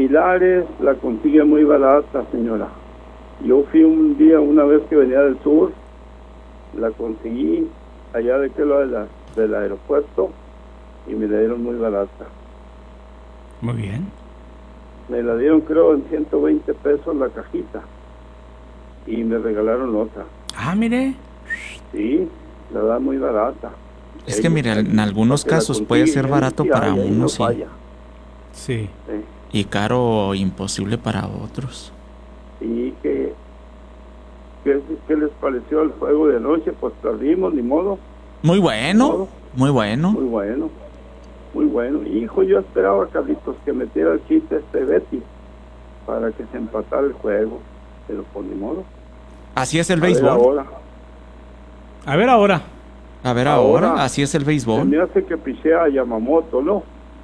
similares la consigue muy barata, señora. Yo fui un día, una vez que venía del sur, la conseguí allá de que del aeropuerto y me la dieron muy barata. Muy bien. Me la dieron creo en 120 pesos la cajita y me regalaron otra. Ah, mire. Sí, la da muy barata. Es que mire, en algunos casos puede ser barato para unos sí. Y caro o imposible para otros. ¿Y qué les pareció el juego de anoche? Pues perdimos, ni modo. Muy bueno, muy bueno. Muy bueno, muy bueno. Hijo, yo esperaba, Carlitos, que metiera el chiste Betty para que se empatara el juego, pero pues ni modo. Así es el béisbol. A ver ahora, así es el béisbol. Me hace que pichea a Yamamoto, ¿no?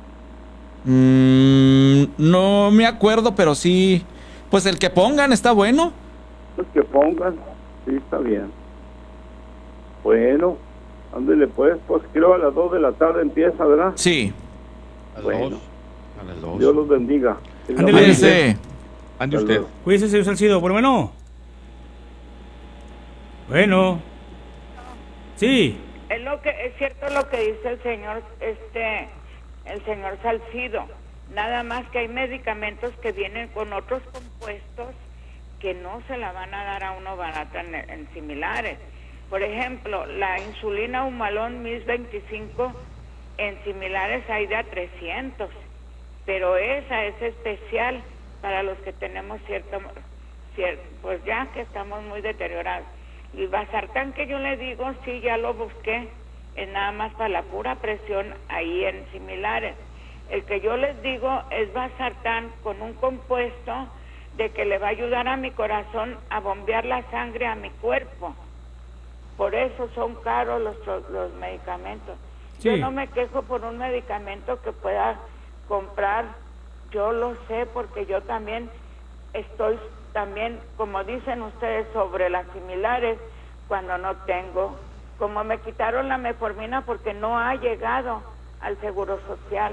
No me acuerdo, pero sí. Pues el que pongan está bueno. Pues que pongan, sí, está bien. Bueno, ándale pues creo a las 2 de la tarde empieza, ¿verdad? Sí. Bueno, a las 2. Dios los bendiga. Ándale. Ande usted. Cuídese, señor Salcido. Bueno. Sí. Es cierto lo que dice el señor Salcido. Nada más que hay medicamentos que vienen con otros compuestos que no se la van a dar a uno barata en similares. Por ejemplo, la insulina Humalón 1025 en similares hay de a 300, pero esa es especial para los que tenemos cierto, pues ya que estamos muy deteriorados. Y Basartán, que yo le digo, sí, ya lo busqué, es nada más para la pura presión ahí en similares. El que yo les digo es Basartán con un compuesto de que le va a ayudar a mi corazón a bombear la sangre a mi cuerpo. Por eso son caros los medicamentos. Sí. Yo no me quejo por un medicamento que pueda comprar, yo lo sé porque yo también estoy, como dicen ustedes, sobre las similares cuando no tengo. Como me quitaron la metformina porque no ha llegado al Seguro Social.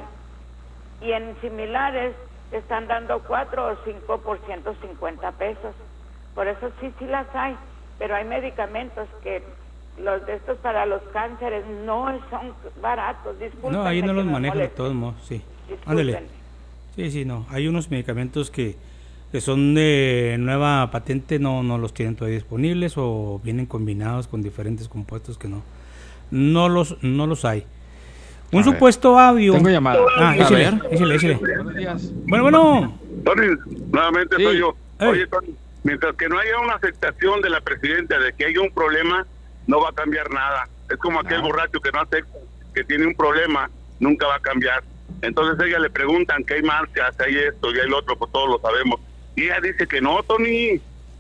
Y en similares te están dando 4 o 5 por 150 pesos. Por eso sí las hay, pero hay medicamentos que los de estos para los cánceres no son baratos. Disculpen. No, ahí no los manejan de todos modos, sí. Ándale. Sí, no. Hay unos medicamentos que son de nueva patente, no los tienen todavía disponibles o vienen combinados con diferentes compuestos que no los hay. Un supuesto audio. Tengo llamada. Échale. Buenos días. Bueno. Tony, nuevamente sí. Soy yo. Hey. Oye, Tony, mientras que no haya una aceptación de la presidenta de que haya un problema, no va a cambiar nada. Es como aquel borracho que no acepta que tiene un problema, nunca va a cambiar. Entonces ella le preguntan que hay marchas, hay esto y hay lo otro, pues todos lo sabemos. Y ella dice que no, Tony.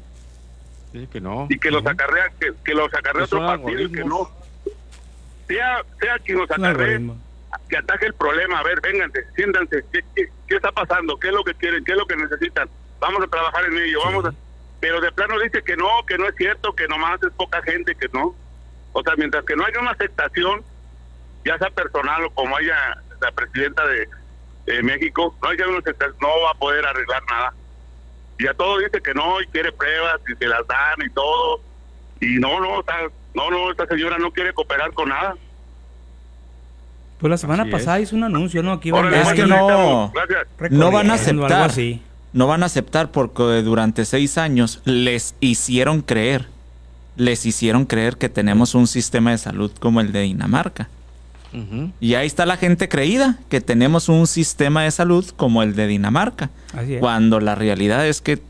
Sí, que no. Y que los acarrea, que los acarrea otro partido y que no. Sea quien los acarrea, que ataque el problema. A ver, vénganse, siéntanse. ¿Qué está pasando? ¿Qué es lo que quieren? ¿Qué es lo que necesitan? Vamos a trabajar en ello, Pero de plano dice que no es cierto, que nomás es poca gente, que no. O sea, mientras que no haya una aceptación, ya sea personal o como haya la presidenta de México, no va a poder arreglar nada. Y a todo dice que no, y quiere pruebas, y se las dan y todo. Y esta señora no quiere cooperar con nada. Pues la semana pasada hizo un anuncio, ¿no? Aquí es que no van a aceptar. No van a aceptar porque durante 6 años les hicieron creer que tenemos un sistema de salud como el de Dinamarca. Y ahí está la gente creída que tenemos un sistema de salud como el de Dinamarca. Así es. Cuando la realidad es que...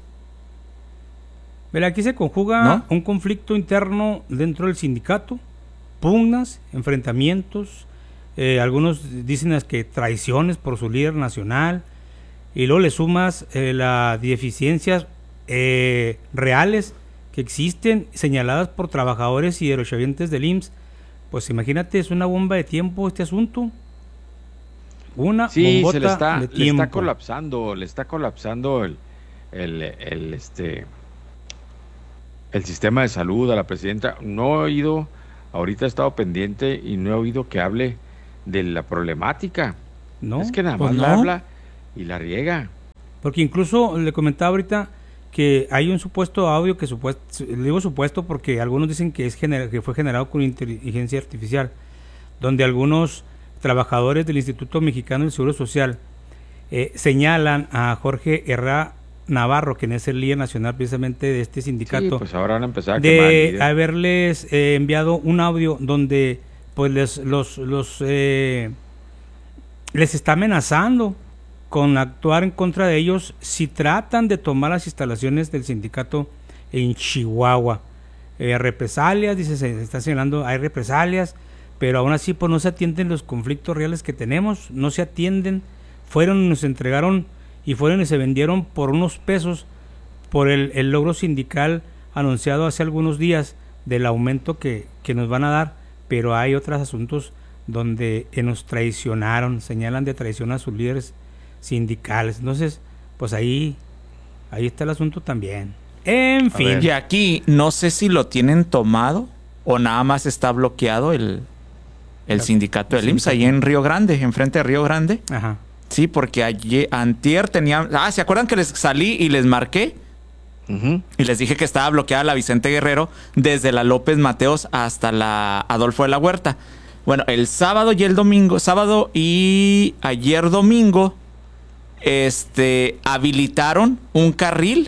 Mira, aquí se conjuga un conflicto interno dentro del sindicato, pugnas, enfrentamientos, algunos dicen que traiciones por su líder nacional, y luego le sumas las deficiencias reales que existen, señaladas por trabajadores y derechohabientes del IMSS. Pues imagínate, es una bomba de tiempo este asunto. Una bombota de tiempo. Le está colapsando el sistema de salud a la presidenta. No he oído, ahorita he estado pendiente y no he oído que hable de la problemática. No, es que nada más la habla y la riega. Porque incluso le comentaba ahorita que hay un supuesto audio que le digo supuesto porque algunos dicen que fue generado con inteligencia artificial, donde algunos trabajadores del Instituto Mexicano del Seguro Social señalan a Jorge Herrera Navarro, quien es el líder nacional precisamente de este sindicato, sí, pues ahora van a empezar a de haberles enviado un audio donde pues les está amenazando con actuar en contra de ellos si tratan de tomar las instalaciones del sindicato en Chihuahua. Represalias, dice, se está señalando, hay represalias, pero aún así pues no se atienden los conflictos reales que tenemos, no se atienden. Fueron y nos entregaron y fueron y se vendieron por unos pesos por el logro sindical anunciado hace algunos días del aumento que nos van a dar, pero hay otros asuntos donde nos traicionaron, señalan de traición a sus líderes sindicales. Entonces, pues ahí está el asunto también. En fin. Y aquí no sé si lo tienen tomado o nada más está bloqueado el sindicato del IMSS ahí en Río Grande, enfrente de Río Grande. Ajá. Sí, porque antier tenían... ¿se acuerdan que les salí y les marqué? Uh-huh. Y les dije que estaba bloqueada la Vicente Guerrero desde la López Mateos hasta la Adolfo de la Huerta. Bueno, el sábado y ayer domingo, habilitaron un carril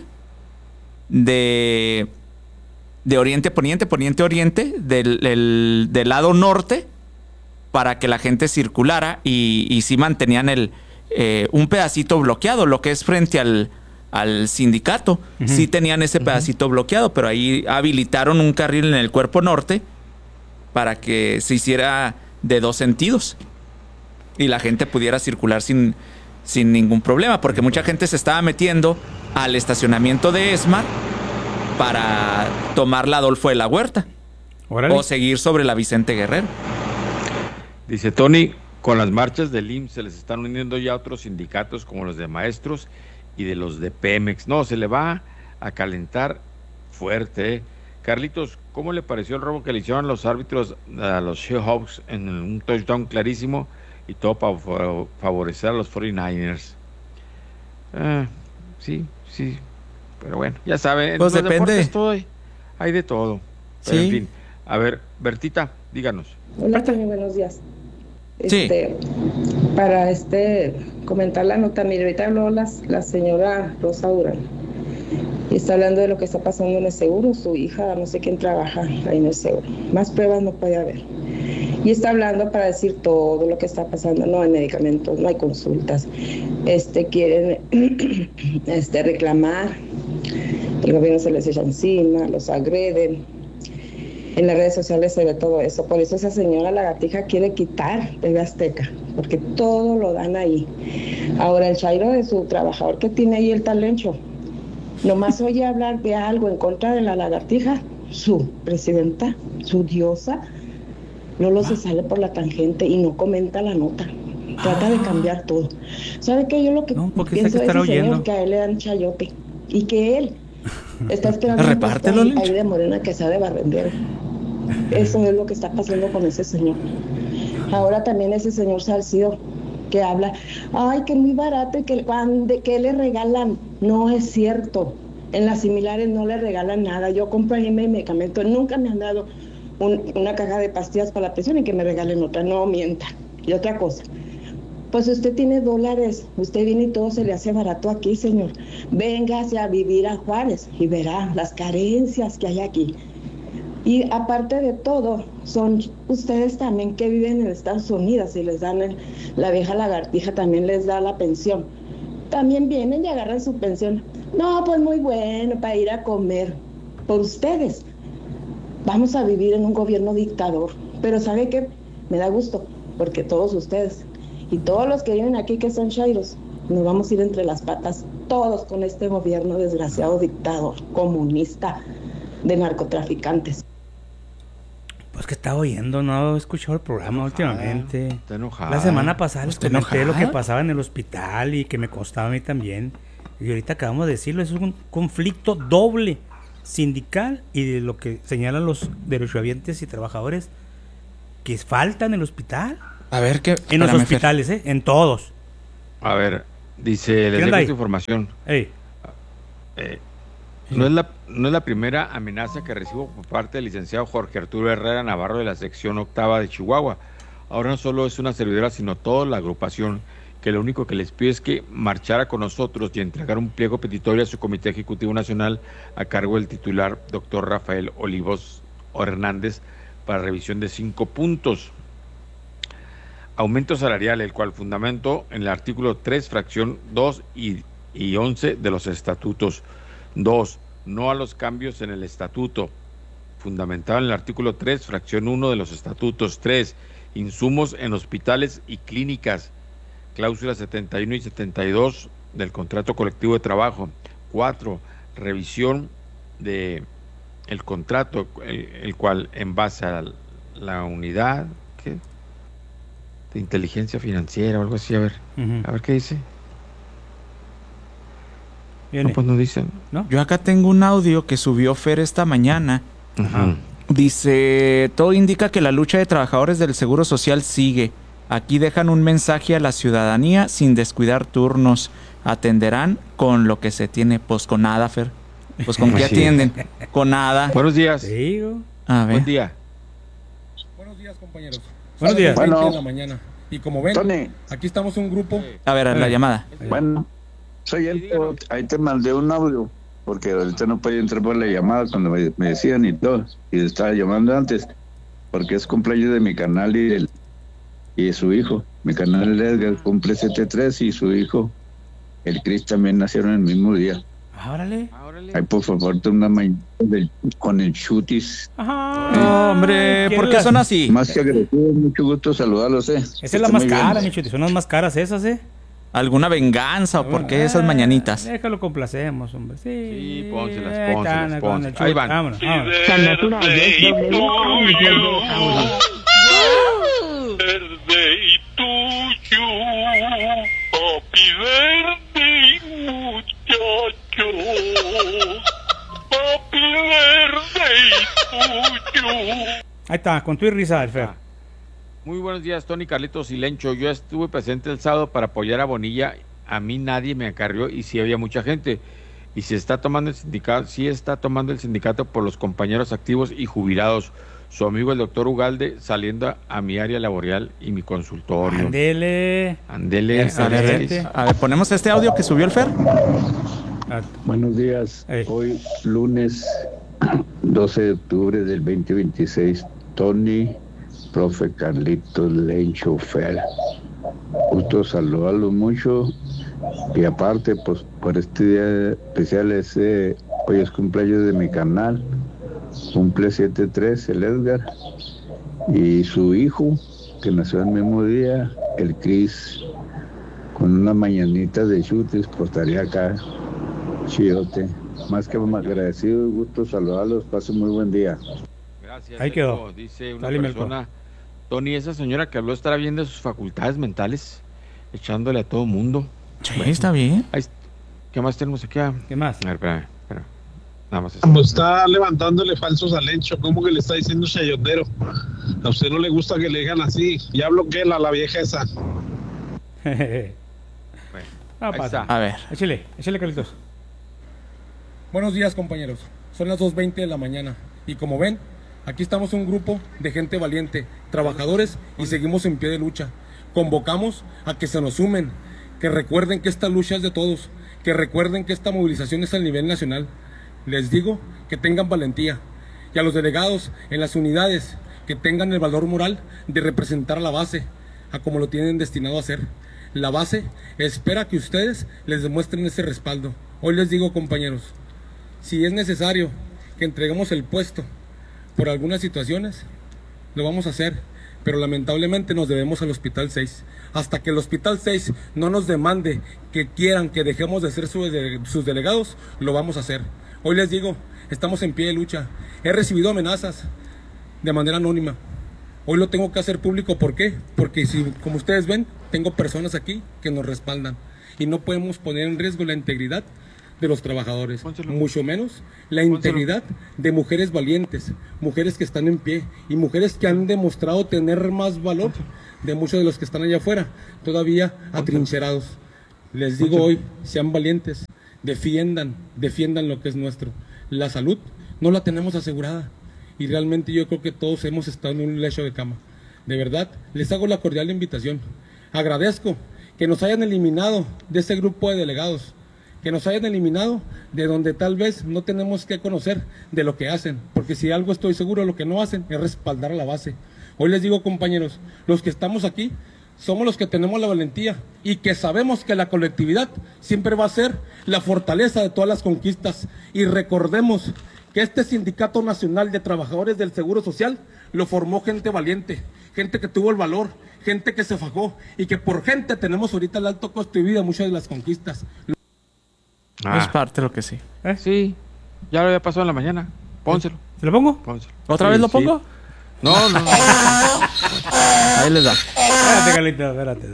de oriente-poniente, poniente-oriente, del lado norte, para que la gente circulara y sí mantenían un pedacito bloqueado, lo que es frente al sindicato. Uh-huh. Sí tenían ese pedacito bloqueado, pero ahí habilitaron un carril en el cuerpo norte para que se hiciera de 2 sentidos y la gente pudiera circular sin ningún problema, porque mucha gente se estaba metiendo al estacionamiento de ESMAD para tomar la Adolfo de la Huerta. Órale. O seguir sobre la Vicente Guerrero. Dice Tony, con las marchas del IMSS se les están uniendo ya otros sindicatos como los de maestros y de los de Pemex. No, se le va a calentar fuerte. Carlitos, ¿cómo le pareció el robo que le hicieron los árbitros a los Seahawks en un touchdown clarísimo y todo para favorecer a los 49ers? Sí, pero bueno, ya saben, pues en los depende. Deportes hay de todo. Pero sí. En fin, a ver, Bertita, díganos. Hola, Toño, buenos días. Sí. Para comentar la nota, mire, ahorita habló la señora Rosa Durán y está hablando de lo que está pasando en el seguro. Su hija, no sé quién trabaja ahí en el seguro. Más pruebas no puede haber. Y está hablando para decir todo lo que está pasando. No hay medicamentos, no hay consultas. Quieren reclamar. El gobierno se les echa encima, los agreden. En las redes sociales se ve todo eso. Por eso esa señora lagartija quiere quitar TV Azteca, porque todo lo dan ahí. Ahora el chairo de su trabajador que tiene ahí el talencho, nomás oye hablar de algo en contra de la lagartija, su presidenta, su diosa, Lolo se sale por la tangente y no comenta la nota. Trata de cambiar todo. ¿Sabe qué? Yo lo que pienso es señor, que a él le dan chayote y que él está esperando un ahí de Morena que sea de barrendero. Eso es lo que está pasando con ese señor. Ahora también ese señor Salcido que habla, ay, que muy barato y que le regalan. No es cierto. En las similares no le regalan nada. Yo compro ahí mi medicamento. Nunca me han dado una caja de pastillas para la presión y que me regalen otra. No mienta. Y otra cosa, pues usted tiene dólares, usted viene y todo se le hace barato aquí, señor. Véngase a vivir a Juárez y verá las carencias que hay aquí. Y aparte de todo, son ustedes también que viven en Estados Unidos y les dan la vieja lagartija también les da la pensión. También vienen y agarran su pensión. No, pues muy bueno para ir a comer. Por ustedes. Vamos a vivir en un gobierno dictador. Pero ¿sabe qué? Me da gusto, porque todos ustedes y todos los que viven aquí que son chairos, nos vamos a ir entre las patas todos con este gobierno desgraciado dictador, comunista, de narcotraficantes. Pues que estaba oyendo, no he escuchado el programa últimamente. Está enojada. La semana pasada les comenté lo que pasaba en el hospital y que me constaba a mí también. Y ahorita acabamos de decirlo, es un conflicto doble sindical y de lo que señalan los derechohabientes y trabajadores que faltan en el hospital. A ver, ¿qué? En los hospitales, en todos. A ver, Dice, les dejo esta información. No es la primera amenaza que recibo por parte del licenciado Jorge Arturo Herrera Navarro de la sección 8ª de Chihuahua. Ahora no solo es una servidora, sino toda la agrupación, que lo único que les pido es que marchara con nosotros y entregar un pliego petitorio a su Comité Ejecutivo Nacional a cargo del titular, doctor Rafael Olivos Hernández, para revisión de 5 puntos. Aumento salarial, el cual fundamento en el artículo 3, fracción 2 y 11 de los estatutos. 2. No a los cambios en el estatuto, fundamentado en el artículo 3, fracción 1 de los estatutos. 3. Insumos en hospitales y clínicas, cláusulas 71 y 72 del contrato colectivo de trabajo. 4. Revisión de el contrato, el cual en base a la unidad de inteligencia financiera o algo así, a ver qué dice. No, pues no dicen. ¿No? Yo acá tengo un audio que subió Fer esta mañana. Dice, todo indica que la lucha de trabajadores del Seguro Social sigue. Aquí dejan un mensaje a la ciudadanía sin descuidar turnos. Atenderán con lo que se tiene. Pues con nada, Fer. Pues con qué atienden. Con nada. Buenos días. A ver. Buen día. Buenos días, compañeros. Buenos días. Bueno, de la mañana. Y como ven, Tony, aquí estamos un grupo. A ver, la llamada. Bueno, soy él. Ahí te mandé un audio, porque ahorita no podía entrar por la llamada cuando me decían y todo. Y estaba llamando antes, porque es cumpleaños de mi canal y de su hijo. Mi canal Edgar cumple 73 y su hijo, el Chris, también nacieron el mismo día. Órale. Ay, por favor, una mañana con el chutis. Ajá. Hombre, ¿por qué son así? Más que agradecido, mucho gusto saludarlos, Esa es la más cara, mi chutis. Son las más caras esas, ¿Alguna venganza o por qué esas mañanitas? Déjalo, complacemos, hombre. Sí, pónselas. Ahí van. Vámonos. Verde y tuyo, papi verde y muchacho, papi verde y tuyo. Ahí está, con tu y risa, el Fer. Muy buenos días, Tony, Carlitos y Lencho. Yo estuve presente el sábado para apoyar a Bonilla. A mí nadie me acarrió y sí había mucha gente. Y se está tomando el sindicato, sí está tomando el sindicato por los compañeros activos y jubilados. Su amigo el doctor Ugalde saliendo a mi área laboral y mi consultorio. Ándele. A ver, ponemos este audio que subió el Fer. Buenos días. Hoy lunes 12 de octubre del 2026. Tony, profe Carlitos, Lencho, Fer. Gusto saludarlos mucho. Y aparte, pues por este día especial, hoy es cumpleaños de mi canal. Cumple 73 el Edgar. Y su hijo, que nació el mismo día, el Chris, con una mañanita de chutes, pues estaría acá, chidote. Más que agradecido, gusto saludarlos, pasen muy buen día. Gracias. Ahí quedó. Dice una persona, Tony, esa señora que habló estará bien de sus facultades mentales, echándole a todo mundo. Sí, bueno, está bien. ¿Qué más tenemos aquí? ¿Qué más? A ver, espera. Nada más como está levantándole falsos a Lencho, como que le está diciendo chayotero. A usted no le gusta que le digan así. Ya bloquéela a la vieja esa. Bueno, ahí está. A ver. Échale, Carlitos. Buenos días, compañeros. Son las 2:20 de la mañana. Y como ven, aquí estamos un grupo de gente valiente, trabajadores, y seguimos en pie de lucha. Convocamos a que se nos sumen, que recuerden que esta lucha es de todos, que recuerden que esta movilización es a nivel nacional. Les digo que tengan valentía, y a los delegados en las unidades que tengan el valor moral de representar a la base, a como lo tienen destinado a hacer. La base espera que ustedes les demuestren ese respaldo. Hoy les digo, compañeros, si es necesario que entreguemos el puesto por algunas situaciones, lo vamos a hacer, pero lamentablemente nos debemos al Hospital 6. Hasta que el Hospital 6 no nos demande que quieran que dejemos de ser sus delegados, lo vamos a hacer. Hoy les digo, estamos en pie de lucha. He recibido amenazas de manera anónima. Hoy lo tengo que hacer público. ¿Por qué? Porque como ustedes ven, tengo personas aquí que nos respaldan. Y no podemos poner en riesgo la integridad de los trabajadores. Mucho menos la integridad de mujeres valientes, mujeres que están en pie y mujeres que han demostrado tener más valor de muchos de los que están allá afuera, todavía atrincherados. Les digo hoy, sean valientes, defiendan lo que es nuestro. La salud no la tenemos asegurada y realmente yo creo que todos hemos estado en un lecho de cama. De verdad, les hago la cordial invitación. Agradezco que nos hayan eliminado de ese grupo de delegados, que nos hayan eliminado de donde tal vez no tenemos que conocer de lo que hacen, porque si algo estoy seguro, lo que no hacen es respaldar a la base. Hoy les digo, compañeros, los que estamos aquí somos los que tenemos la valentía y que sabemos que la colectividad siempre va a ser la fortaleza de todas las conquistas. Y recordemos que este Sindicato Nacional de Trabajadores del Seguro Social lo formó gente valiente, gente que tuvo el valor, gente que se fajó y que por gente tenemos ahorita el alto costo de vida, muchas de las conquistas. Es parte de lo que sí. Sí, ya lo había pasado en la mañana. Pónselo. ¿Se lo pongo? Pónselo. ¿Otra vez lo pongo? Sí. No. Ahí les da. Espérate, Carlito, espérate.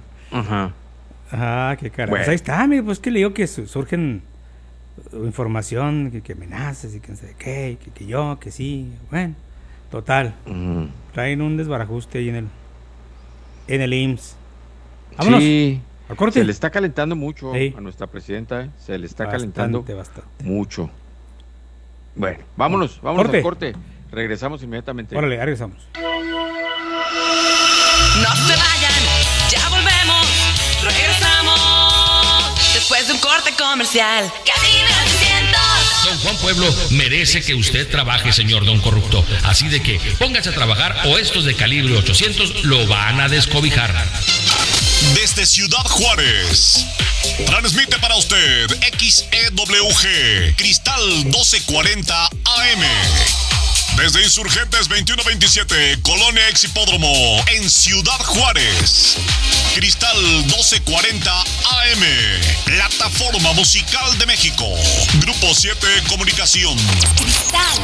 Ajá. Qué carajo. Bueno. Pues ahí está, amigo, pues que le digo que surgen información, que amenazas y que no sé qué, que yo, que sí. Bueno, total. Traen un desbarajuste ahí en el IMSS. Vámonos. Sí. Al corte. Se le está calentando mucho Sí. a nuestra presidenta. Se le está Bastante, calentando mucho. Bueno, vámonos al corte. Regresamos inmediatamente. Órale, regresamos. No se vayan, ya volvemos. Regresamos después de un corte comercial. Cabina 800. Don Juan Pueblo merece que usted trabaje, señor Don Corrupto. Así de que póngase a trabajar o estos de calibre 800 lo van a descobijar. Desde Ciudad Juárez, transmite para usted XEWG Cristal 1240 AM. Desde Insurgentes 2127, Colonia Exhipódromo, en Ciudad Juárez. Cristal 1240 AM, Plataforma Musical de México. Grupo 7 Comunicación. Cristal.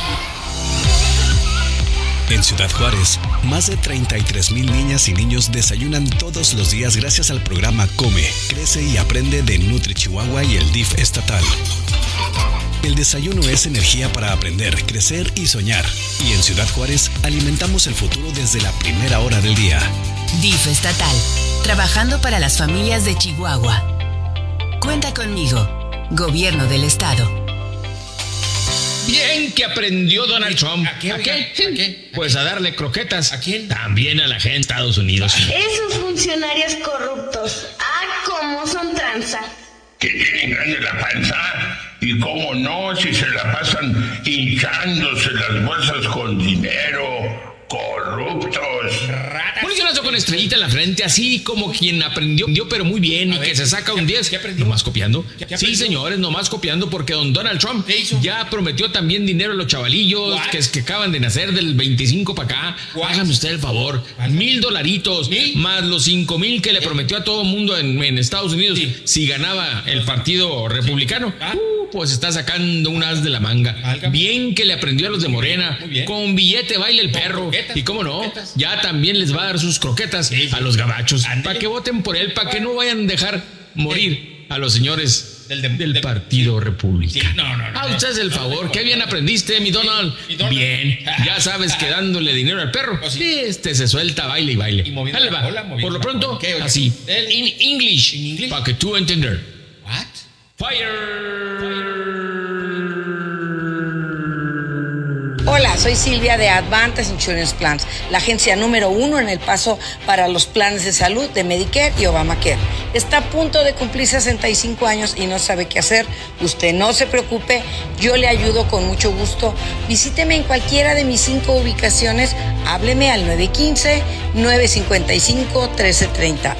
En Ciudad Juárez, más de 33,000 niñas y niños desayunan todos los días gracias al programa Come, Crece y Aprende de Nutri Chihuahua y el DIF estatal. El desayuno es energía para aprender, crecer y soñar. Y en Ciudad Juárez alimentamos el futuro desde la primera hora del día. DIF estatal, trabajando para las familias de Chihuahua. Cuenta conmigo, Gobierno del Estado. Bien que aprendió Donald Trump. ¿A qué? Pues a darle croquetas. ¿A quién? También a la gente de Estados Unidos. Esos funcionarios corruptos. ¿Cómo son tranza? Que tienen grande la panza. Y cómo no, si se la pasan hinchándose las bolsas con dinero. Corruptos. Pónganse con estrellita en la frente, así como quien aprendió pero muy bien y que se saca un 10. ¿Nomás copiando? Sí, señores, nomás copiando, porque don Donald Trump ya prometió también dinero a los chavalillos que acaban de nacer del 25 para acá. Háganme usted el favor. $1,000 más los 5,000 que le prometió a todo el mundo en Estados Unidos si ganaba el partido republicano. Pues está sacando un as de la manga. Bien que le aprendió a los de Morena. Con billete baila el perro. Y cómo no, ya también les va a dar sus croquetas a los gabachos. Para que voten por él, para que no vayan a dejar morir a los señores del Partido Republicano. A ustedes el favor. ¿Qué bien aprendiste, mi Donald? Bien. Ya sabes que dándole dinero al perro, se suelta, baile y baile. Ahí va. Por lo pronto, así. In English. Para que tú entender. What? Fire. Hola, soy Silvia de Advantage Insurance Plans, la agencia número 1 en El Paso para los planes de salud de Medicare y Obamacare. Está a punto de cumplir 65 años y no sabe qué hacer. Usted no se preocupe, yo le ayudo con mucho gusto. Visíteme en cualquiera de mis 5 ubicaciones. Hábleme al 915-955-1330.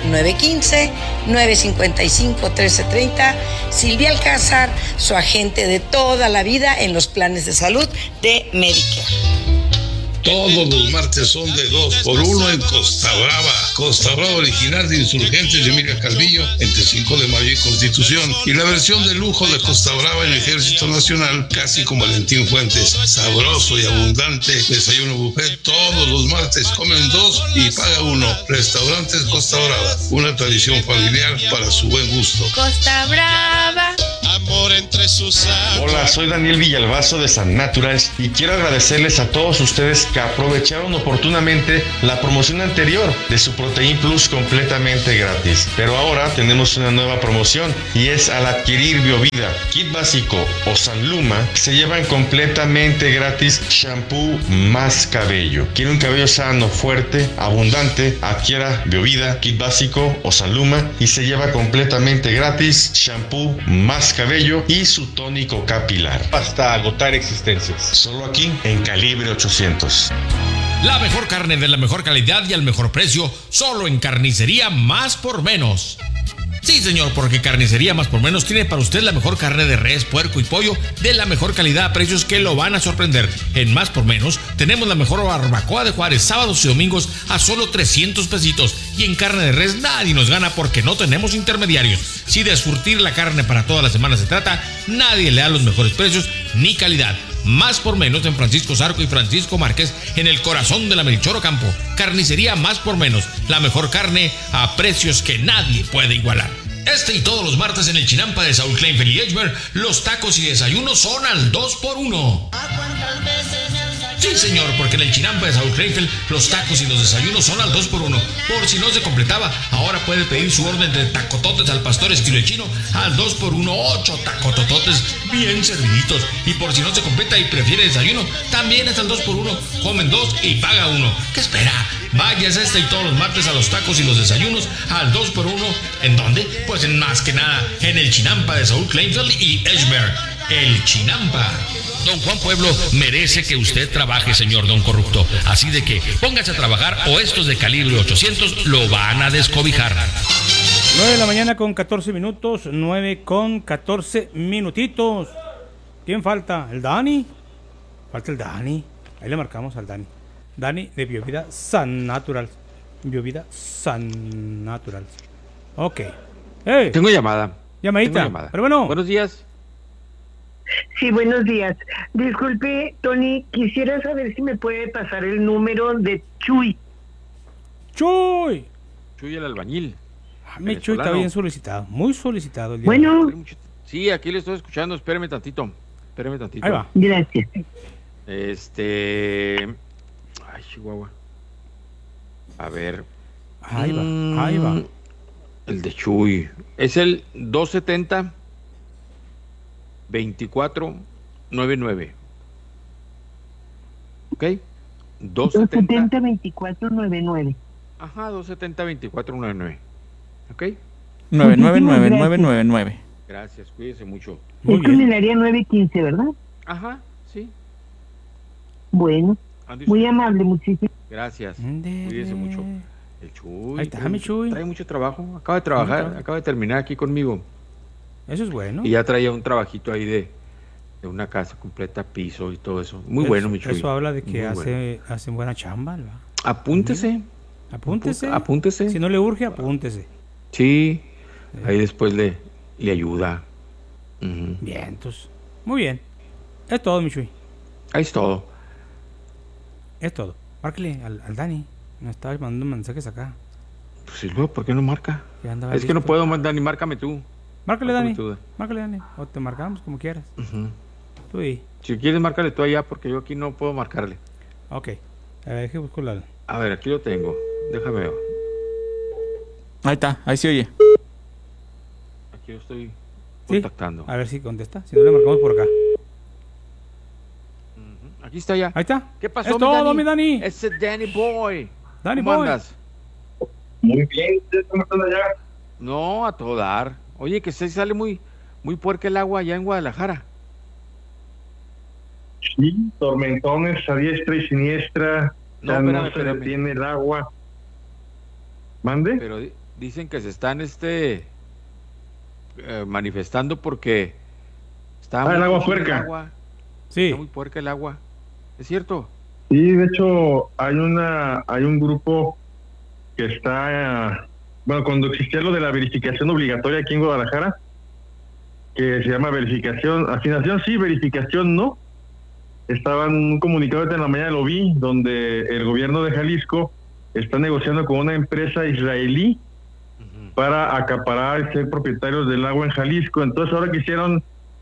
915-955-1330. Silvia Alcázar, su agente de toda la vida en los planes de salud de Medicare. Todos los martes son de 2x1 en Costa Brava. Costa Brava, original de Insurgentes de Emilia Calvillo, entre 5 de mayo y Constitución. Y la versión de lujo de Costa Brava en Ejército Nacional, casi con Valentín Fuentes. Sabroso y abundante desayuno buffet todos los martes. Comen 2 y paga 1. Restaurantes Costa Brava, una tradición familiar para su buen gusto. Costa Brava. Amor entre sus aguas. Hola, Hola, soy Daniel Villalbazo de San Naturals y quiero agradecerles a todos ustedes que aprovecharon oportunamente la promoción anterior de su Protein Plus completamente gratis. Pero ahora tenemos una nueva promoción y es al adquirir BioVida, Kit Básico o Sanluma, se llevan completamente gratis shampoo más cabello. ¿Quiere un cabello sano, fuerte, abundante? Adquiera BioVida, Kit Básico o Sanluma y se lleva completamente gratis shampoo más cabello y su tónico capilar hasta agotar existencias. Solo aquí en Calibre 800. La mejor carne de la mejor calidad y al mejor precio, solo en Carnicería Más por Menos. Sí, señor, porque Carnicería Más por Menos tiene para usted la mejor carne de res, puerco y pollo de la mejor calidad a precios que lo van a sorprender. En Más por Menos tenemos la mejor barbacoa de Juárez, sábados y domingos a solo 300 pesitos. Y en carne de res nadie nos gana porque no tenemos intermediarios. Si de surtir la carne para toda la semana se trata, nadie le da los mejores precios ni calidad. Más por Menos en Francisco Zarco y Francisco Márquez, en el corazón de la Melchor Ocampo. Carnicería Más por Menos, la mejor carne a precios que nadie puede igualar. Este y todos los martes en el Chinampa de Saúl Kleinfeld y Edgemer, los tacos y desayunos son al 2x1. Sí, señor, porque en el Chinampa de Saúl Kleinfeld los tacos y los desayunos son al 2x1. Por si no se completaba, ahora puede pedir su orden de tacototes al pastor estilo chino al 2x1, 8 tacotototes bien serviditos. Y por si no se completa y prefiere desayuno, también es al 2x1. Comen 2 y paga 1. ¿Qué espera? Váyase este y todos los martes a los tacos y los desayunos al 2x1. ¿En dónde? Pues en más que nada en el Chinampa de Saúl Kleinfeld y Edgemer. El Chinampa. Don Juan Pueblo merece que usted trabaje, señor don corrupto. Así de que póngase a trabajar o estos de Calibre 800 lo van a descobijar. 9 de la mañana con 14 minutos, 9 con 14 minutitos. ¿Quién falta? ¿El Dani? Falta el Dani. Ahí le marcamos al Dani. Dani de BioVida San Naturals. BioVida San Naturals. Ok. Hey. Tengo llamada. Llamadita. Tengo llamada. Pero bueno. Buenos días. Sí, buenos días. Disculpe, Tony, quisiera saber si me puede pasar el número de Chuy. ¡Chuy! Chuy el albañil. Mi Chuy está bien solicitado, muy solicitado. El día bueno. Sí, aquí le estoy escuchando, espéreme tantito. Ahí va. Gracias. Ay, Chihuahua. A ver. Ahí va. El de Chuy. Es el 270 2499. ¿Ok? 270-2499. Ajá, 270-2499. ¿Ok? 99999. Gracias, cuídese mucho. Es con el área 915, ¿verdad? Ajá, sí. Bueno, muy amable, muchísimas gracias. Cuídese mucho. El Chuy. Ahí está, mi Chuy. Trae mucho trabajo. Acaba de trabajar, acaba de terminar aquí conmigo. Eso es bueno. Y ya traía un trabajito ahí de una casa completa, piso y todo eso. Muy bueno, mi Chuy. Eso habla de que hace buena chamba, ¿verdad? Apúntese. Apúntese. Si no le urge, apúntese. Sí. Ahí después le ayuda. Bien, entonces. Muy bien. Es todo, mi Chuy. Ahí es todo. Es todo. Márquele al Dani. Me estaba mandando mensajes acá. Pues sí, ¿por qué no marca? Es que no puedo, Dani, márcame tú. Márcale, Dani. O te marcamos como quieras. Tú y. Si quieres, márcale tú allá, porque yo aquí no puedo marcarle. Ok. A ver, deje busco la. A ver, aquí lo tengo. Déjame ver. Ahí está, ahí se oye. Aquí lo estoy contactando. A ver si contesta. Si no, le marcamos por acá. Aquí está ya. Ahí está. ¿Qué pasó, es todo, mi Dani? Ese Danny Boy. ¿Cómo andas? Muy bien. ¿Ustedes cómo están allá? No, a todo dar. Oye, que se sale muy puerca el agua allá en Guadalajara. Sí, tormentones a diestra y siniestra. No se detiene el agua. ¿Mande? Pero dicen que se están manifestando porque está el agua puerca. Sí. Está muy puerca el agua. ¿Es cierto? Sí, de hecho hay un grupo que está cuando existía lo de la verificación obligatoria aquí en Guadalajara, que se llama verificación, afinación sí, verificación no. Estaban un comunicado en la mañana, lo vi, donde el gobierno de Jalisco está negociando con una empresa israelí para acaparar y ser propietarios del agua en Jalisco. Entonces ahora quisieron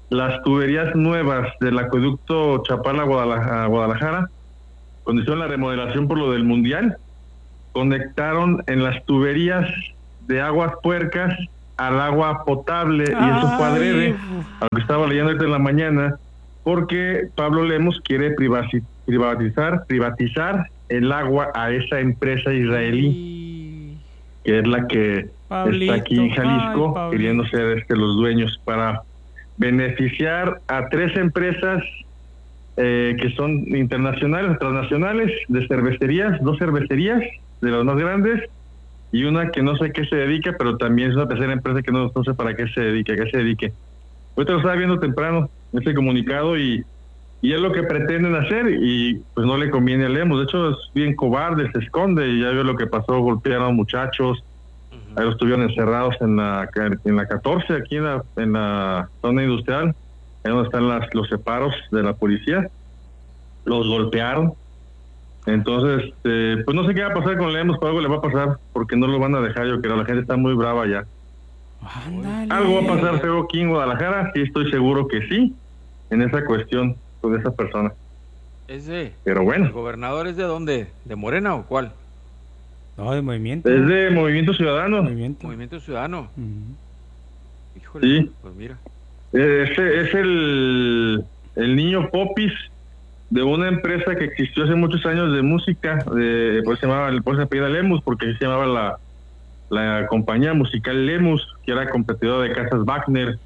las tuberías nuevas del acueducto Chapala a Guadalajara, cuando hicieron la remodelación por lo del Mundial, conectaron en las tuberías de aguas puercas al agua potable, y eso fue adrede, aunque estaba leyendo ahorita en la mañana, porque Pablo Lemus quiere privatizar el agua a esa empresa israelí, que es la que está aquí en Jalisco, queriendo ser los dueños, para beneficiar a 3 empresas que son internacionales, transnacionales, de cervecerías, 2 cervecerías de las más grandes, y una que no sé qué se dedica, pero también es una tercera empresa que no sé para qué se dedique. Ahorita lo estaba viendo temprano, este comunicado, y es lo que pretenden hacer, y pues no le conviene a Lemus. De hecho, es bien cobarde, se esconde, y ya vio lo que pasó, golpearon muchachos, ahí los estuvieron encerrados en la 14, aquí en la zona industrial, ahí donde están los separos de la policía, los golpearon. Entonces, pues no sé qué va a pasar con Lemus, pero algo le va a pasar, porque no lo van a dejar, yo creo, la gente está muy brava ya. Ándale. Algo va a pasar feo aquí en Guadalajara, sí, estoy seguro que sí, en esa cuestión con esa persona. Pero bueno. ¿El gobernador es de dónde? ¿De Morena o cuál? No, de Movimiento. Es de Movimiento Ciudadano. Movimiento Ciudadano. Híjole, sí. Pues mira. Es el niño Popis de una empresa que existió hace muchos años de música, pues se apellida Lemus, porque se llamaba la compañía musical Lemus, que era competidora de Casas Wagner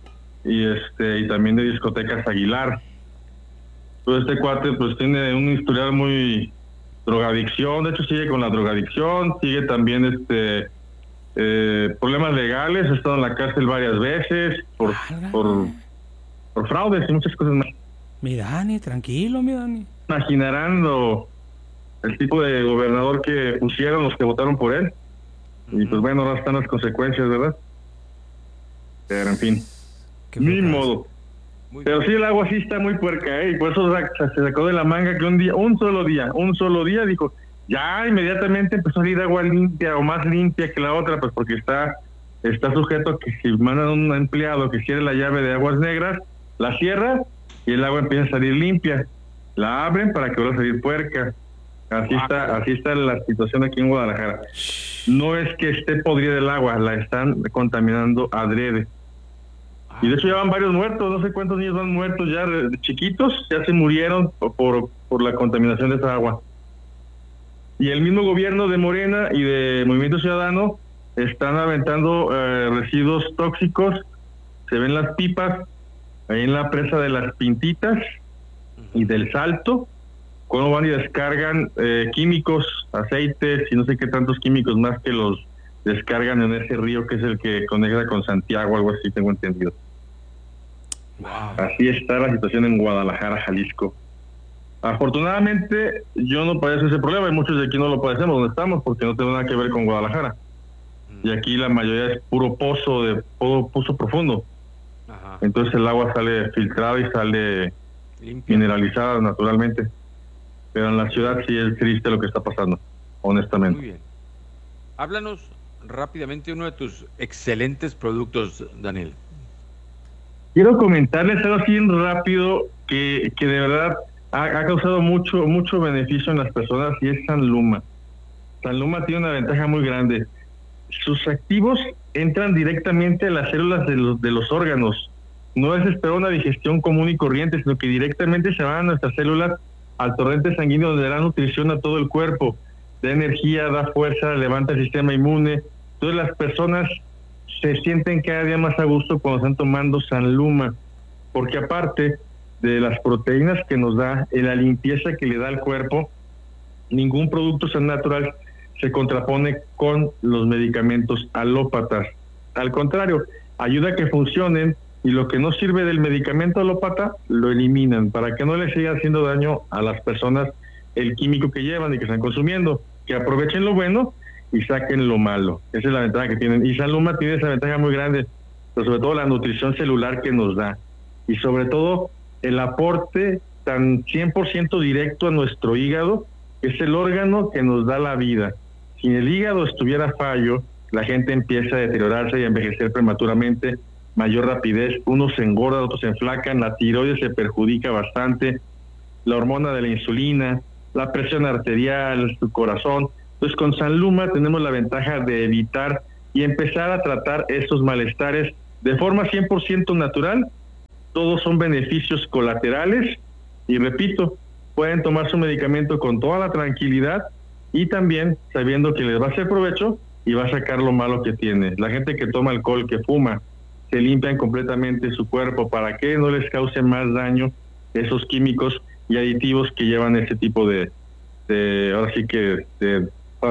y también de discotecas Aguilar. Pues este cuate pues tiene un historial muy drogadicción, de hecho sigue con la drogadicción, sigue también problemas legales, ha estado en la cárcel varias veces por fraudes y muchas cosas más. Mi Dani, tranquilo, mi Dani. Imaginarán el tipo de gobernador que pusieron los que votaron por él. Y pues bueno, ahora están las consecuencias, ¿verdad? Pero en fin, ni modo. Pero sí, el agua sí está muy puerca, y por eso se sacó de la manga que un solo día dijo, ya inmediatamente empezó a salir agua limpia o más limpia que la otra, pues porque está sujeto a que si mandan un empleado que quiere la llave de aguas negras, la cierra y el agua empieza a salir limpia, la abren para que vuelva a salir puerca. Así está la situación aquí en Guadalajara. No es que esté podrida el agua, la están contaminando adrede. Y de hecho ya van varios muertos, no sé cuántos niños van muertos ya de chiquitos, ya se murieron por la contaminación de esa agua. Y el mismo gobierno de Morena y de Movimiento Ciudadano están aventando residuos tóxicos, se ven las pipas ahí en la presa de las Pintitas y del Salto, cuando van y descargan químicos, aceites y no sé qué tantos químicos más, que los descargan en ese río que es el que conecta con Santiago, algo así tengo entendido. Wow. Así está la situación en Guadalajara, Jalisco. Afortunadamente yo no padezco ese problema, y muchos de aquí no lo padecemos donde estamos, porque no tiene nada que ver con Guadalajara. Y aquí la mayoría es puro pozo profundo. Ajá. Entonces el agua sale filtrada y sale mineralizada naturalmente. Pero en la ciudad sí es triste lo que está pasando, honestamente. Muy bien. Háblanos rápidamente uno de tus excelentes productos, Daniel. Quiero comentarles algo así rápido que de verdad ha causado mucho beneficio en las personas, y es San Luma. San Luma tiene una ventaja muy grande. Sus activos entran directamente a las células de los órganos. No es esperar una digestión común y corriente, sino que directamente se van a nuestras células, al torrente sanguíneo, donde da nutrición a todo el cuerpo, da energía, da fuerza, levanta el sistema inmune. Entonces las personas se sienten cada día más a gusto cuando están tomando San Luma, porque aparte de las proteínas que nos da y la limpieza que le da al cuerpo, ningún producto San Natural se contrapone con los medicamentos alópatas. Al contrario, ayuda a que funcionen, y lo que no sirve del medicamento alópata lo eliminan para que no le siga haciendo daño a las personas el químico que llevan y que están consumiendo, que aprovechen lo bueno y saquen lo malo. Esa es la ventaja que tienen, y San Luma tiene esa ventaja muy grande, pero sobre todo la nutrición celular que nos da, y sobre todo el aporte tan 100% directo a nuestro hígado, que es el órgano que nos da la vida. Si el hígado estuviera fallo, la gente empieza a deteriorarse y a envejecer prematuramente, mayor rapidez, unos se engordan, otros se enflacan, la tiroides se perjudica bastante, la hormona de la insulina, la presión arterial, tu corazón. Entonces con Sanluma tenemos la ventaja de evitar y empezar a tratar estos malestares de forma 100% natural. Todos son beneficios colaterales y repito, pueden tomar su medicamento con toda la tranquilidad y también sabiendo que les va a hacer provecho y va a sacar lo malo que tiene. La gente que toma alcohol, que fuma, se limpian completamente su cuerpo para que no les cause más daño esos químicos y aditivos que llevan ese tipo de ahora sí que de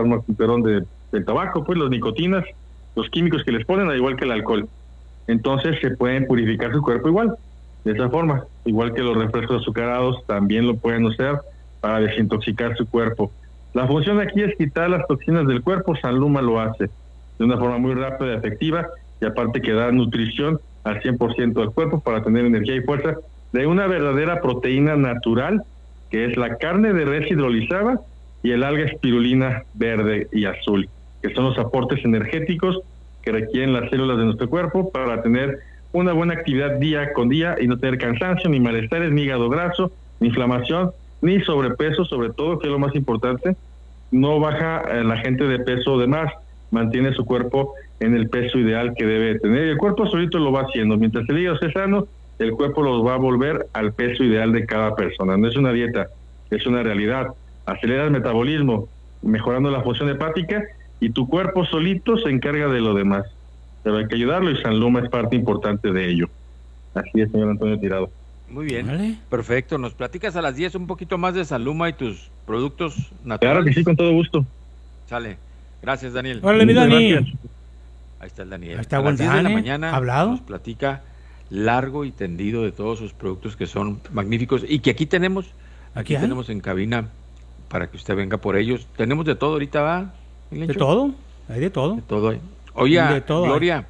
tabaco, pues las nicotinas, los químicos que les ponen, al igual que el alcohol. Entonces se pueden purificar su cuerpo igual, de esa forma, igual que los refrescos azucarados también lo pueden usar para desintoxicar su cuerpo. La función aquí es quitar las toxinas del cuerpo. Sanluma lo hace de una forma muy rápida y efectiva, y aparte que da nutrición al 100% del cuerpo para tener energía y fuerza de una verdadera proteína natural, que es la carne de res hidrolizada y el alga espirulina verde y azul, que son los aportes energéticos que requieren las células de nuestro cuerpo para tener una buena actividad día con día y no tener cansancio, ni malestares, ni hígado graso, ni inflamación, ni sobrepeso, sobre todo, que es lo más importante. No baja la gente de peso de más, mantiene su cuerpo en el peso ideal que debe tener. El cuerpo solito lo va haciendo. Mientras el hígado esté sano, el cuerpo los va a volver al peso ideal de cada persona. No es una dieta, es una realidad. Acelera el metabolismo, mejorando la función hepática, y tu cuerpo solito se encarga de lo demás. Pero hay que ayudarlo y Sanluma es parte importante de ello. Así es, señor Antonio Tirado. Muy bien, ¿vale? Perfecto. ¿Nos platicas a las 10 un poquito más de Sanluma y tus productos naturales? Claro que sí, con todo gusto. Sale. Gracias, Daniel. Hola, mi Dani. Ahí está el Daniel. Ahí está a las 10 de la Dani, mañana ¿hablado? Nos platica largo y tendido de todos sus productos que son magníficos y que aquí tenemos tenemos en cabina para que usted venga por ellos. Tenemos de todo ahorita, ¿va? ¿De todo? Hay de todo. De todo hay. Oye, de todo Gloria,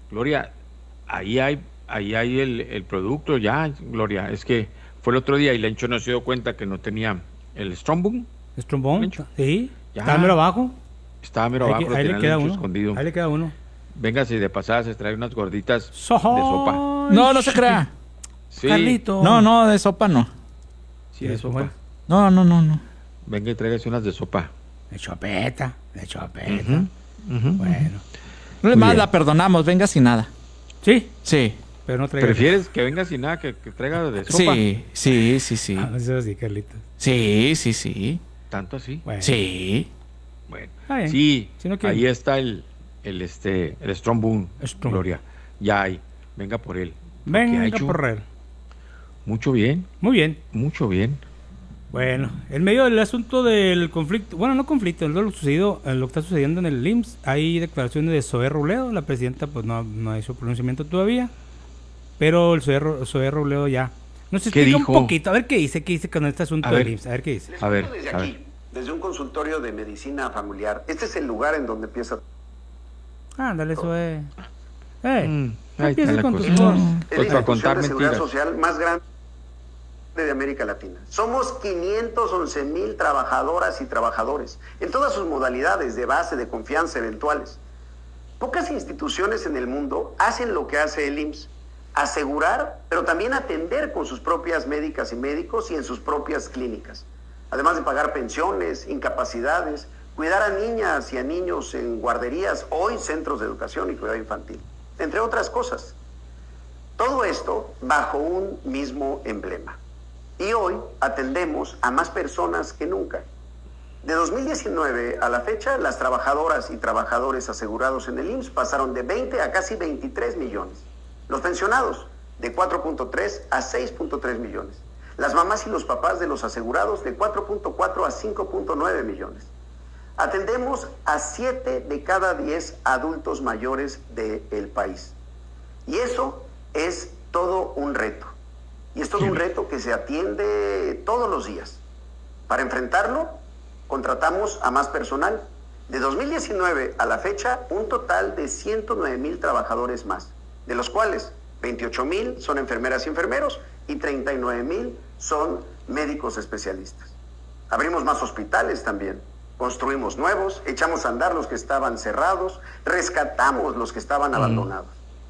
ahí hay el producto ya, Gloria. Es que fue el otro día y Lencho no se dio cuenta que no tenía el Strombone. ¿Strombone? Sí. Estaba mero abajo. Estaba mero abajo, ahí le queda uno. Escondido. Ahí le queda uno. Véngase de pasada, se trae unas gorditas de sopa. No se crea. Sí. Carlito. No, de sopa no. Sí, de sopa. No. Venga y tráigase unas de sopa. De chopeta. Bueno. No le más la perdonamos, venga sin nada. ¿Sí? Sí. Pero no traiga. ¿Prefieres que venga sin nada que traiga de sopa? Sí. Eso sí, Carlitos. Sí. ¿Tanto así? Bueno. Sí. Bueno. Sí, si no ahí está el Strombone, Gloria. Ya hay. Venga por él. Venga por él. Mucho bien. Muy bien. Mucho bien. Bueno, en medio del asunto del conflicto, bueno, no conflicto, lo que está sucediendo en el IMSS, hay declaraciones de Zoé Robledo. La presidenta pues no ha hecho pronunciamiento todavía, pero el Zoé Robledo ya nos explica un poquito, a ver qué dice con este asunto del IMSS, a ver qué dice. A ver, desde aquí, desde un consultorio de medicina familiar, este es el lugar en donde empieza. Ándale, Zoé. Empieza con tu Es la institución de seguridad social más grande de América Latina. Somos 511,000 trabajadoras y trabajadores en todas sus modalidades de base, de confianza, eventuales. Pocas instituciones en el mundo hacen lo que hace el IMSS: asegurar, pero también atender con sus propias médicas y médicos y en sus propias clínicas, además de pagar pensiones, incapacidades, cuidar a niñas y a niños en guarderías, hoy centros de educación y cuidado infantil, entre otras cosas. Todo esto bajo un mismo emblema. Y hoy atendemos a más personas que nunca. De 2019 a la fecha, las trabajadoras y trabajadores asegurados en el IMSS pasaron de 20 a casi 23 millones. Los pensionados, de 4.3 a 6.3 millones. Las mamás y los papás de los asegurados, de 4.4 a 5.9 millones. Atendemos a 7 de cada 10 adultos mayores del país. Y eso es todo un reto. Y es todo un reto que se atiende todos los días. Para enfrentarlo, contratamos a más personal. De 2019 a la fecha, un total de 109,000 trabajadores más, de los cuales 28,000 son enfermeras y enfermeros y 39,000 son médicos especialistas. Abrimos más hospitales también, construimos nuevos, echamos a andar los que estaban cerrados, rescatamos los que estaban abandonados.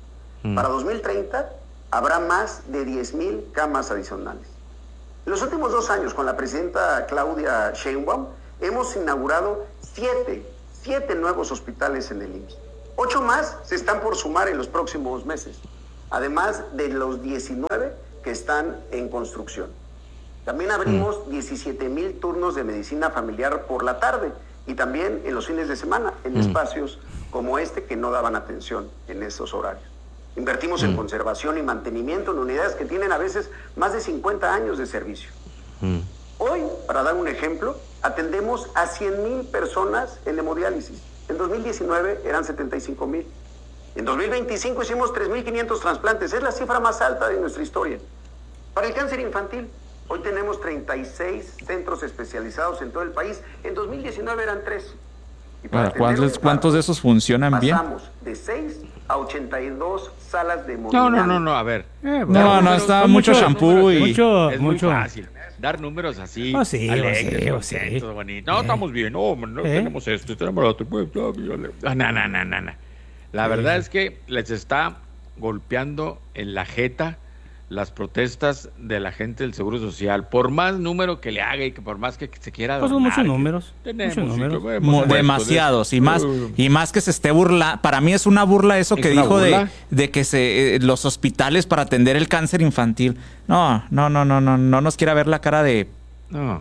Para 2030 habrá más de 10,000 camas adicionales. En los últimos 2 años, con la presidenta Claudia Sheinbaum, hemos inaugurado 7 nuevos hospitales en el IMSS. 8 más se están por sumar en los próximos meses, además de los 19 que están en construcción. También abrimos 17,000 turnos de medicina familiar por la tarde y también en los fines de semana, en espacios como este que no daban atención en esos horarios. Invertimos en conservación y mantenimiento en unidades que tienen a veces más de 50 años de servicio. Hoy, para dar un ejemplo, atendemos a 100,000 personas en hemodiálisis. En 2019 eran 75,000. En 2025 hicimos 3,500 trasplantes. Es la cifra más alta de nuestra historia. Para el cáncer infantil, hoy tenemos 36 centros especializados en todo el país. En 2019 eran 3. ¿Cuántos de esos funcionan bien? Pasamos de 6 a 82 salas de hemodiálisis. No, a ver. No, está mucho shampoo y... Es muy fácil. Dar números así, alegres, contentos, bonitos. No, estamos bien. No, tenemos esto, tenemos lo otro. No. La verdad es que les está golpeando en la jeta las protestas de la gente del Seguro Social. Por más número que le haga y que por más que se quiera donar. Son muchos números. Demasiados. Y más que se esté burlando. Para mí es una burla eso que dijo de que los hospitales para atender el cáncer infantil. No nos quiera ver la cara de... No.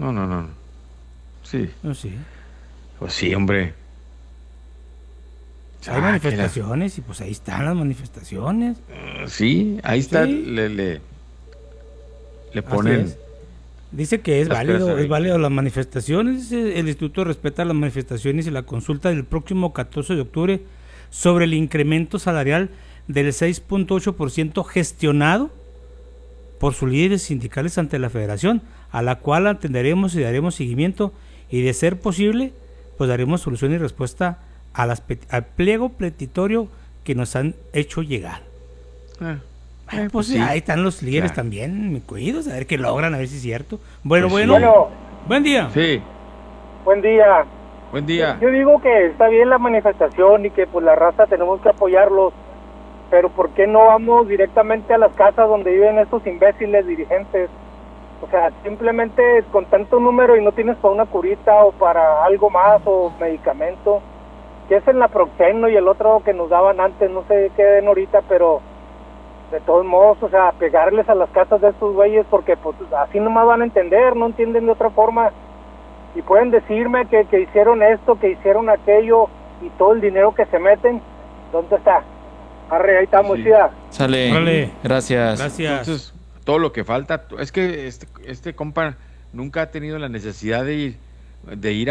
Sí. Pues sí, hombre. Hay manifestaciones y pues ahí están las manifestaciones. Sí, ahí está. Sí. Le ponen. Dice que es válido las manifestaciones. El instituto respeta las manifestaciones y la consulta del próximo 14 de octubre sobre el incremento salarial del 6.8% gestionado por sus líderes sindicales ante la federación, a la cual atenderemos y daremos seguimiento, y de ser posible pues daremos solución y respuesta al pliego petitorio que nos han hecho llegar. Pues sí. Ahí están los líderes también, cuidados, a ver qué logran, a ver si es cierto. Bueno. Buen día. Sí. Buen día. Buen día. Yo digo que está bien la manifestación y que pues la raza tenemos que apoyarlos, pero ¿por qué no vamos directamente a las casas donde viven estos imbéciles dirigentes? O sea, simplemente con tanto número y no tienes para una curita o para algo más o medicamento, que es el Naproxeno y el otro que nos daban antes, no sé qué den ahorita, pero de todos modos, o sea, pegarles a las casas de estos güeyes, porque pues así nomás van a entender, no entienden de otra forma, y pueden decirme que hicieron esto, que hicieron aquello, y todo el dinero que se meten, ¿dónde está? Arre, ahí estamos, chida. Sale. Gracias. Entonces, todo lo que falta, es que este compa nunca ha tenido la necesidad de ir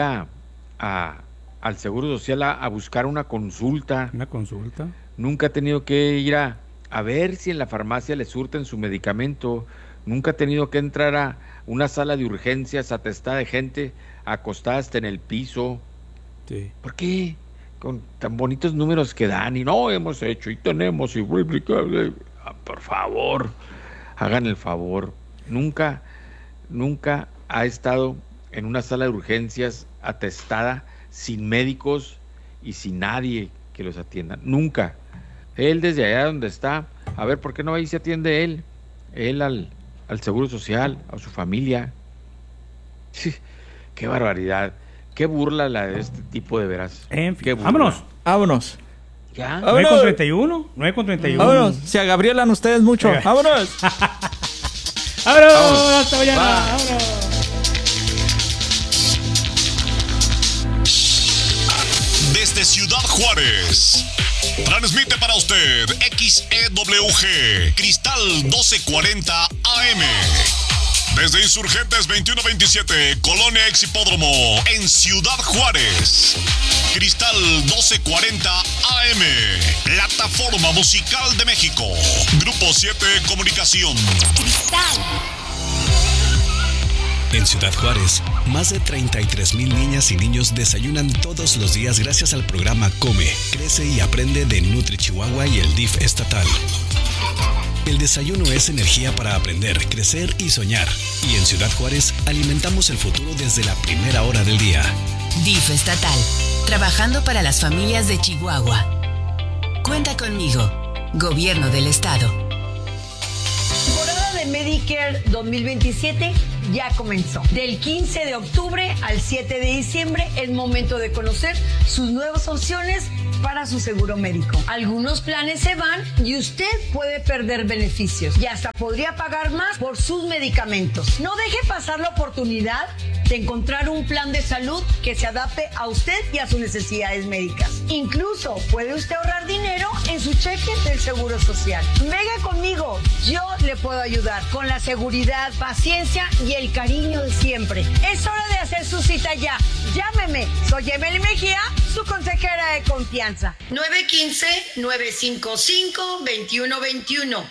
al Seguro Social a buscar una consulta. ¿Una consulta? Nunca ha tenido que ir a ver si en la farmacia le surten su medicamento. Nunca ha tenido que entrar a una sala de urgencias atestada de gente acostada hasta en el piso. Sí. ¿Por qué? Con tan bonitos números que dan y no hemos hecho y tenemos y... por favor, hagan el favor. Nunca ha estado en una sala de urgencias atestada sin médicos y sin nadie que los atienda. Nunca. Él desde allá donde está, a ver, ¿por qué no ahí se atiende él al Seguro Social, a su familia? Sí, qué barbaridad, qué burla la de este tipo, de veras. En fin, vámonos. ¿Ya? 9:31. Vámonos. Se agabrielan ustedes mucho. Vámonos. Vámonos. Hasta mañana. Vámonos. Desde Ciudad Juárez, transmite para usted XEWG Cristal 1240 AM. Desde Insurgentes 2127, Colonia Ex Hipódromo, en Ciudad Juárez. Cristal 1240 AM, Plataforma Musical de México. Grupo 7 Comunicación. Cristal. En Ciudad Juárez, más de 33,000 niñas y niños desayunan todos los días gracias al programa Come, Crece y Aprende de Nutri Chihuahua y el DIF estatal. El desayuno es energía para aprender, crecer y soñar. Y en Ciudad Juárez alimentamos el futuro desde la primera hora del día. DIF estatal, trabajando para las familias de Chihuahua. Cuenta conmigo, Gobierno del Estado. Temporada de Medicare 2027 ya comenzó. Del 15 de octubre al 7 de diciembre es momento de conocer sus nuevas opciones para su seguro médico. Algunos planes se van y usted puede perder beneficios y hasta podría pagar más por sus medicamentos. No deje pasar la oportunidad de encontrar un plan de salud que se adapte a usted y a sus necesidades médicas. Incluso puede usted ahorrar dinero en su cheque del Seguro Social. Venga conmigo, yo le puedo ayudar con la seguridad, paciencia y el cariño de siempre. Es hora de hacer su cita ya. Llámeme, soy Emily Mejía, su consejera de confianza. 915-955-2121.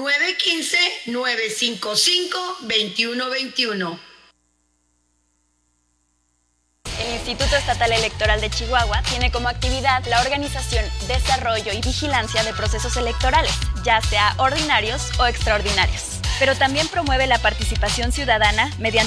915-955-2121. El Instituto Estatal Electoral de Chihuahua tiene como actividad la organización, desarrollo y vigilancia de procesos electorales, ya sea ordinarios o extraordinarios. Pero también promueve la participación ciudadana mediante